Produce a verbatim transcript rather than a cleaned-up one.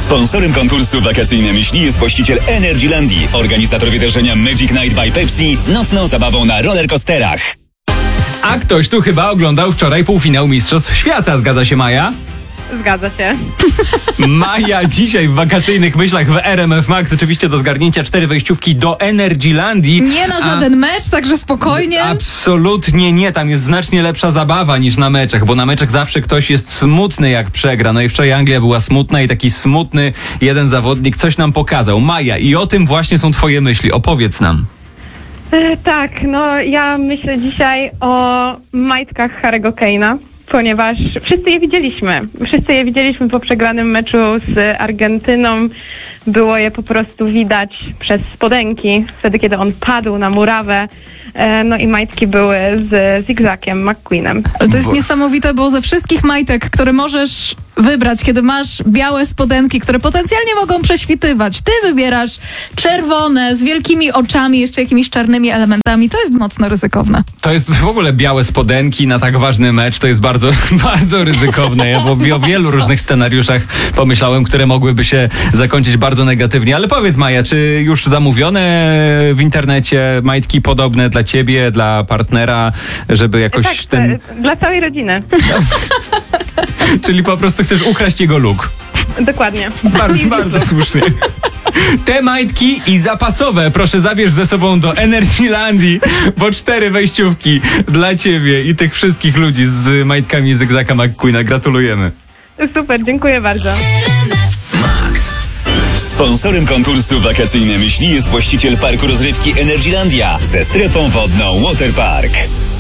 Sponsorem konkursu Wakacyjne Myśli jest właściciel Energylandii, organizator wydarzenia Magic Night by Pepsi z nocną zabawą na rollercoasterach. A ktoś tu chyba oglądał wczoraj półfinał Mistrzostw Świata, zgadza się, Maja? Zgadza się. Maja dzisiaj w Wakacyjnych Myślach w R M F Max oczywiście do zgarnięcia cztery wejściówki do Energylandii. Nie na żaden a... mecz, także spokojnie. Absolutnie nie, tam jest znacznie lepsza zabawa niż na meczach, bo na meczach zawsze ktoś jest smutny jak przegra. No i wczoraj Anglia była smutna i taki smutny jeden zawodnik coś nam pokazał. Maja, i o tym właśnie są twoje myśli, opowiedz nam. E, tak, no ja myślę dzisiaj o majtkach Harry'ego Kane'a, ponieważ wszyscy je widzieliśmy. Wszyscy je widzieliśmy po przegranym meczu z Argentyną. Było je po prostu widać przez spodenki, wtedy kiedy on padł na murawę. No i majtki były z zigzagiem McQueenem. Ale to jest bo... niesamowite, bo ze wszystkich majtek, które możesz wybrać, kiedy masz białe spodenki, które potencjalnie mogą prześwitywać, ty wybierasz czerwone, z wielkimi oczami, jeszcze jakimiś czarnymi elementami. To jest mocno ryzykowne. To jest w ogóle białe spodenki na tak ważny mecz. To jest bardzo, bardzo ryzykowne. Ja bo o wielu różnych scenariuszach pomyślałem, które mogłyby się zakończyć bardzo negatywnie. Ale powiedz, Maja, czy już zamówione w internecie majtki podobne dla ciebie, dla partnera, żeby jakoś tak, ten... dla całej rodziny. Czyli po prostu chcesz ukraść jego look. Dokładnie. Bardzo, bardzo słusznie. Te majtki i zapasowe proszę zabierz ze sobą do Energylandii, bo cztery wejściówki dla ciebie i tych wszystkich ludzi z majtkami zygzaka McQueena. Gratulujemy. Super, dziękuję bardzo. Sponsorem konkursu Wakacyjne Myśli jest właściciel parku rozrywki Energylandia ze strefą wodną Waterpark.